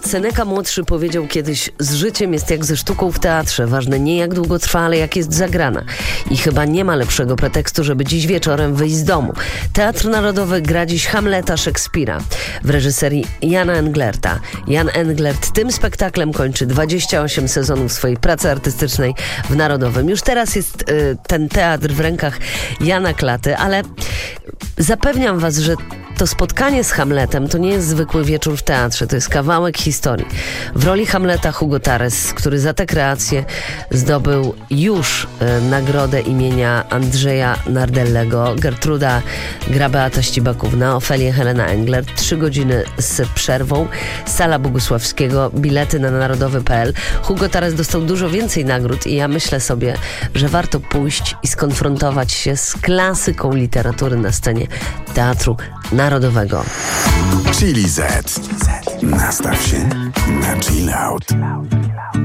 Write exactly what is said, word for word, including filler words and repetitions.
Seneca młodszy powiedział kiedyś: z życiem jest jak ze sztuką w teatrze. Ważne nie jak długo trwa, ale jak jest zagrana. I chyba nie ma lepszego pretekstu, żeby dziś wieczorem wyjść z domu. Teatr Narodowy gra dziś Hamleta Szekspira w reżyserii Jana Englerta. Jan Englert tym spektaklem kończy dwadzieścia osiem sezonów swojej pracy artystycznej w Narodowym. Już teraz jest y, ten teatr w rękach Jana Klaty, ale zapewniam was, że to spotkanie z Hamletem to nie jest zwykły wieczór w teatrze, to jest kawałek historii. W roli Hamleta Hugo Tares, który za tę kreację zdobył już e, nagrodę imienia Andrzeja Nardellego. Gertruda gra Beata Ścibakówna, Ofelię Helena Englert. Trzy godziny z przerwą. Sala Bogusławskiego, bilety na narodowy kropka p l. Hugo Tares dostał dużo więcej nagród i ja myślę sobie, że warto pójść i skonfrontować się z klasyką literatury na scenie Teatru Narodowego. Chili Z. Nastaw się na chill out.